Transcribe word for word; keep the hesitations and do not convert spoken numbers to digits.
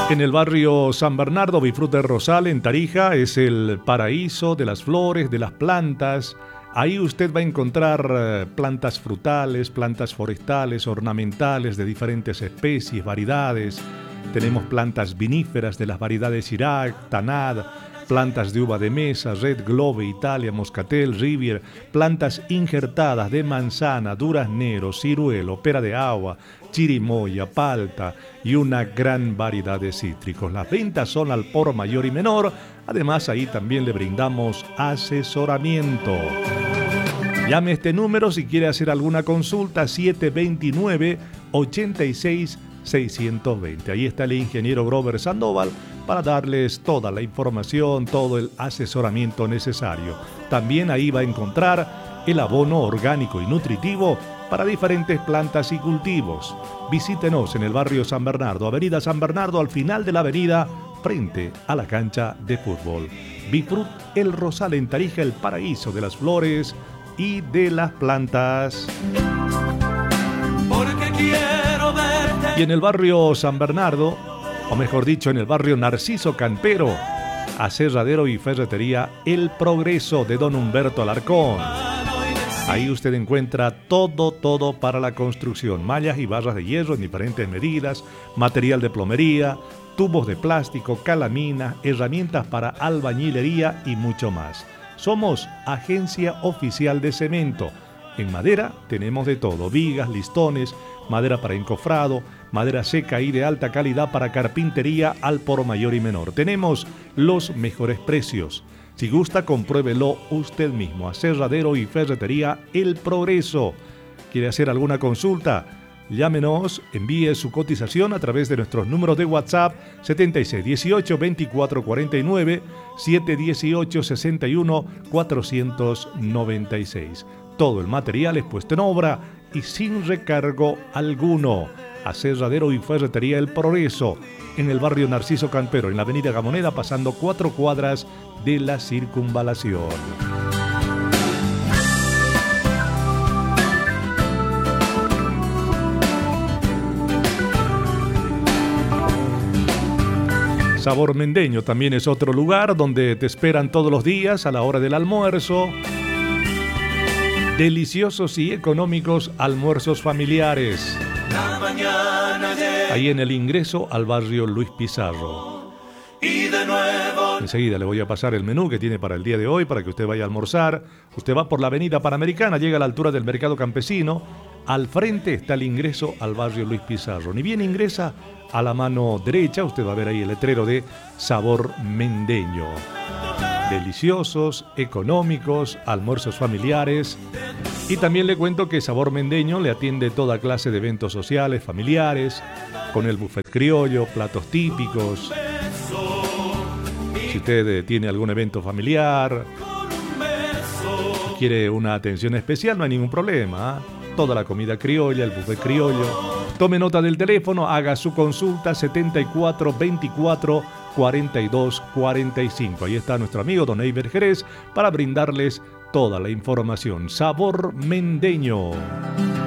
En el barrio San Bernardo, Bifruta Rosal, en Tarija, es el paraíso de las flores, de las plantas. Ahí usted va a encontrar eh, plantas frutales, plantas forestales, ornamentales de diferentes especies, variedades. Tenemos plantas viníferas de las variedades Irak, Tanad, plantas de uva de mesa, Red Globe, Italia, Moscatel, Rivier, plantas injertadas de manzana, duraznero, ciruelo, pera de agua, chirimoya, palta y una gran variedad de cítricos. Las ventas son al por mayor y menor. Además, ahí también le brindamos asesoramiento. Llame a este número si quiere hacer alguna consulta, siete dos nueve, ocho seis, seis dos cero. Ahí está el ingeniero Grover Sandoval para darles toda la información, todo el asesoramiento necesario. También ahí va a encontrar el abono orgánico y nutritivo para diferentes plantas y cultivos. Visítenos en el barrio San Bernardo, Avenida San Bernardo, al final de la avenida, frente a la cancha de fútbol. Bifrut El Rosal, en Tarija, el paraíso de las flores y de las plantas. Porque quiero verte. Y en el barrio San Bernardo, o mejor dicho, en el barrio Narciso Campero, aserradero y ferretería El Progreso de don Humberto Alarcón. Ahí usted encuentra todo, todo para la construcción. Mallas y barras de hierro en diferentes medidas, material de plomería, tubos de plástico, calaminas, herramientas para albañilería y mucho más. Somos agencia oficial de cemento. En madera tenemos de todo: vigas, listones, madera para encofrado, madera seca y de alta calidad para carpintería al por mayor y menor. Tenemos los mejores precios. Si gusta, compruébelo usted mismo. Aserradero y ferretería El Progreso. ¿Quiere hacer alguna consulta? Llámenos, envíe su cotización a través de nuestros números de WhatsApp setenta y seis dieciocho veinticuatro cuarenta y nueve, siete dieciocho sesenta y uno cuatrocientos noventa y seis. Todo el material es puesto en obra y sin recargo alguno. Aserradero y ferretería El Progreso, en el barrio Narciso Campero, en la avenida Gamoneda, pasando cuatro cuadras de la circunvalación. Sabor Mendeño también es otro lugar donde te esperan todos los días a la hora del almuerzo. Deliciosos y económicos almuerzos familiares. La mañana llega. Ahí en el ingreso al barrio Luis Pizarro. Y de nuevo. Enseguida le voy a pasar el menú que tiene para el día de hoy para que usted vaya a almorzar. Usted va por la avenida Panamericana, llega a la altura del Mercado Campesino. Al frente está el ingreso al barrio Luis Pizarro. Ni bien ingresa, a la mano derecha usted va a ver ahí el letrero de Sabor Mendeño. Deliciosos, económicos, almuerzos familiares. Y también le cuento que Sabor Mendeño le atiende toda clase de eventos sociales, familiares, con el buffet criollo, platos típicos. Si usted eh, tiene algún evento familiar, quiere una atención especial, no hay ningún problema. ¿eh? Toda la comida criolla, el buffet criollo. Tome nota del teléfono, haga su consulta setenta y cuatro veinticuatro cuarenta y dos cuarenta y cinco. Ahí está nuestro amigo Don Eiber Jerez para brindarles toda la información. Sabor Mendeño.